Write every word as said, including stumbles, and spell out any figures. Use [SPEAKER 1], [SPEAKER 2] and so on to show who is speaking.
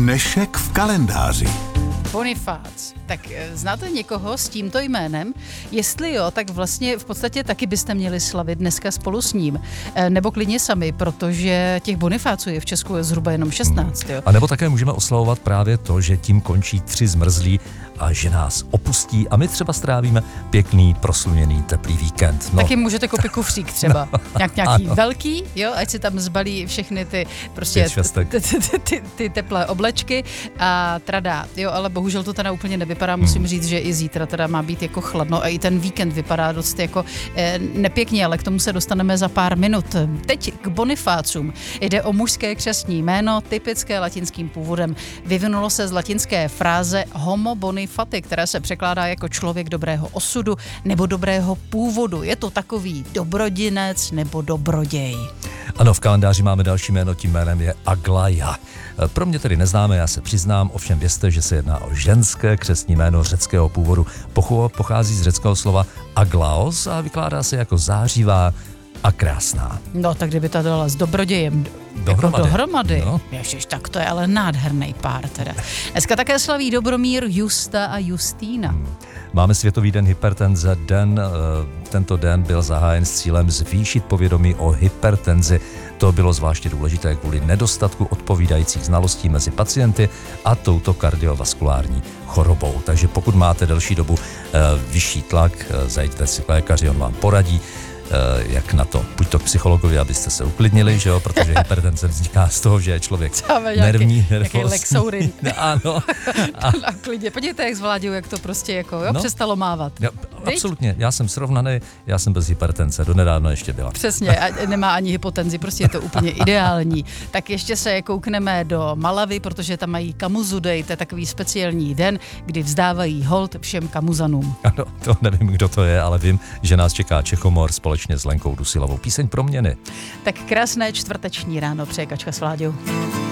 [SPEAKER 1] Dnešek v kalendáři.
[SPEAKER 2] Bonifác. Tak znáte někoho s tímto jménem? Jestli jo, tak vlastně v podstatě taky byste měli slavit dneska spolu s ním. Nebo klidně sami, protože těch Bonifáců je v Česku zhruba jenom šestnáct. Jo?
[SPEAKER 3] A nebo také můžeme oslavovat právě to, že tím končí tři zmrzlí a že nás opustí a my třeba strávíme pěkný, prosluněný, teplý víkend.
[SPEAKER 2] No. Taky můžete koupit kufřík třeba. Nějak, nějaký velký, jo, ať si tam zbalí všechny ty prostě ty, ty, ty, ty teplé oblečky a trada, jo, ale bohužel to teda úplně nevypadá, musím hmm. říct, že i zítra teda má být jako chladno a i ten víkend vypadá dost jako eh, nepěkně, ale k tomu se dostaneme za pár minut. Teď k Bonifácům. Jde o mužské křestní jméno, typické latinským původem. Vyvinulo se z latinské fráze homo bonifati, která se překládá jako člověk dobrého osudu nebo dobrého původu. Je to takový dobrodinec nebo dobroděj.
[SPEAKER 3] Ano, v kalendáři máme další jméno, tím jménem je Aglaia. Pro mě tedy neznáme, já se přiznám, ovšem vězte, že se jedná o ženské křestní jméno řeckého původu. Pochází z řeckého slova aglaos a vykládá se jako zářivá a krásná.
[SPEAKER 2] No, tak kdyby to dala s dobrodějem
[SPEAKER 3] dohromady.
[SPEAKER 2] Jako dohromady.
[SPEAKER 3] No.
[SPEAKER 2] Ježiš, tak to je ale nádherný pár teda. Dneska také slaví Dobromír, Justa a Justína. Hmm.
[SPEAKER 3] Máme Světový den hypertenze. Den, tento den byl zahájen s cílem zvýšit povědomí o hypertenzi. To bylo zvláště důležité kvůli nedostatku odpovídajících znalostí mezi pacienty a touto kardiovaskulární chorobou. Takže pokud máte delší dobu vyšší tlak, zajďte si k lékaři, on vám poradí, jak na to. Buď to k psychologovi, abyste se uklidnili, že jo, protože hypertenze vzniká z toho, že je člověk nervní, nervózní.
[SPEAKER 2] Lexourin.
[SPEAKER 3] Ano.
[SPEAKER 2] A, a klidně. Podívejte, jak zvládil, jak to prostě jako, jo, no, přestalo mávat.
[SPEAKER 3] Ja, absolutně, já jsem srovnaný, já jsem bez hypertenze, donedávno ještě byla.
[SPEAKER 2] Přesně, a nemá ani hypotenzi, prostě je to úplně ideální. Tak ještě se koukneme do Malavy, protože tam mají Kamuzu Day, to je takový speciální den, kdy vzdávají hold všem kamuzanům.
[SPEAKER 3] Ano, to nevím, kdo to je, ale vím, že nás čeká Čechomor společně s Lenkou Dusilovou. Píseň Proměny.
[SPEAKER 2] Tak krásné čtvrteční ráno přeje Kačka s Vláďou.